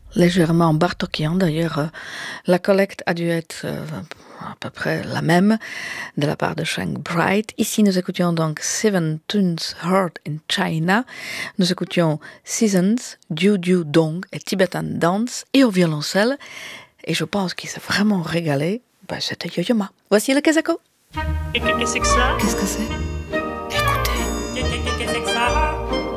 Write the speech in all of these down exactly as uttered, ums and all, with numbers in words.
légèrement bartokian. D'ailleurs, euh, la collecte a dû être euh, à peu près la même de la part de Shank Bright. Ici, nous écoutions donc Seven Tunes Heard in China. Nous écoutions Seasons, Diu Diu Dong et Tibetan Dance et au violoncelle. Et je pense qu'il s'est vraiment régalé. Ben, c'était Yo-Yo Ma. Voici le Kesako. Qu'est-ce que c'est que ça? Qu'est-ce que c'est? Écoutez. Qu'est-ce que c'est que ça?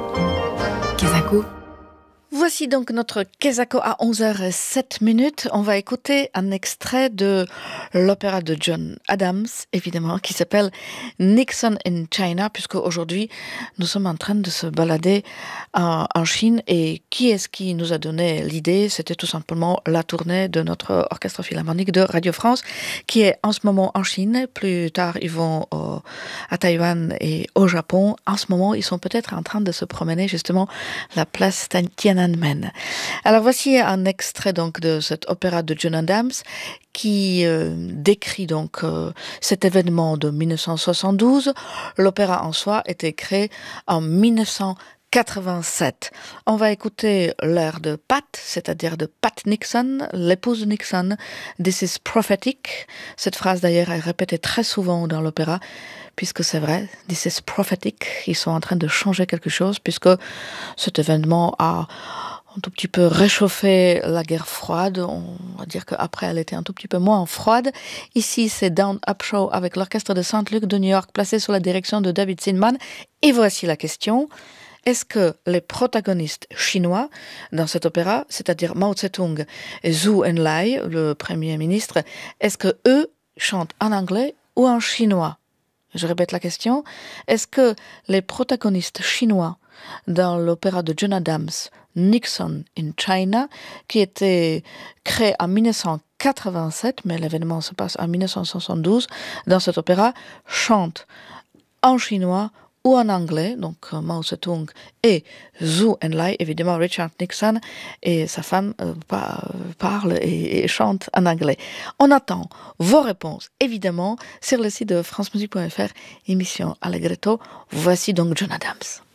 Kesako. Voici donc notre Kesako à onze heures sept minutes. On va écouter un extrait de l'opéra de John Adams, évidemment, qui s'appelle Nixon in China, puisque aujourd'hui, nous sommes en train de se balader en, en Chine. Et qui est-ce qui nous a donné l'idée? C'était tout simplement la tournée de notre orchestre philharmonique de Radio France, qui est en ce moment en Chine. Plus tard, ils vont au, à Taïwan et au Japon. En ce moment, ils sont peut-être en train de se promener justement la place Tiananmen. Alors voici un extrait donc de cet opéra de John Adams qui euh, décrit donc euh, cet événement de dix-neuf cent soixante-douze. L'opéra en soi était créé en dix-neuf cent quatre-vingt-sept. On va écouter l'air de Pat, c'est-à-dire de Pat Nixon, l'épouse de Nixon. This is prophetic. Cette phrase d'ailleurs est répétée très souvent dans l'opéra, puisque c'est vrai, this is prophetic. Ils sont en train de changer quelque chose, puisque cet événement a un tout petit peu réchauffé la guerre froide. On va dire qu'après, elle était un tout petit peu moins froide. Ici, c'est Down Up Show avec l'orchestre de Saint Luc de New York, placé sous la direction de David Zinman. Et voici la question. Est-ce que les protagonistes chinois dans cet opéra, c'est-à-dire Mao Tse-tung et Zhou Enlai, le premier ministre, est-ce que eux chantent en anglais ou en chinois? Je répète la question. Est-ce que les protagonistes chinois dans l'opéra de John Adams, Nixon in China, qui était créé en dix-neuf cent quatre-vingt-sept, mais l'événement se passe en dix-neuf cent soixante-douze, dans cet opéra, chantent en chinois ou en anglais, donc euh, Mao Tse-tung et Zhou Enlai, évidemment Richard Nixon et sa femme euh, parlent et, et chantent en anglais. On attend vos réponses, évidemment, sur le site de francemusique point f r, émission Allegretto. Voici donc John Adams.